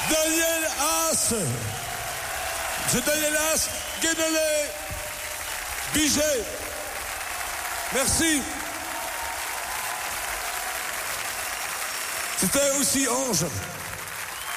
Daniel Haas. C'est Daniel Haas, Guénolé, Biget. Merci. C'était aussi Ange.